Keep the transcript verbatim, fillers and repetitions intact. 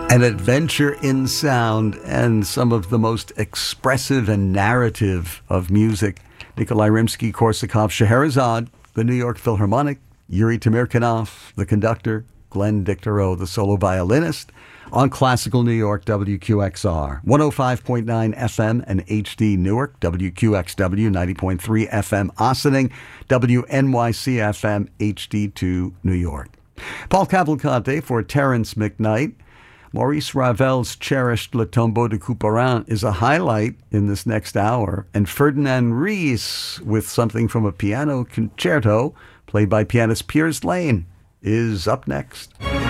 An adventure in sound and some of the most expressive and narrative of music. Nikolai Rimsky-Korsakov, Scheherazade, the New York Philharmonic, Yuri Tamirkanov, the conductor, Glenn Dicterow, the solo violinist, on Classical New York, W Q X R, one oh five point nine F M and H D Newark, W Q X W, ninety point three F M Ossining, W N Y C F M, H D two New York. Paul Cavalcante for Terrence McKnight. Maurice Ravel's cherished Le Tombeau de Couperin is a highlight in this next hour, and Ferdinand Ries with something from a piano concerto played by pianist Piers Lane is up next.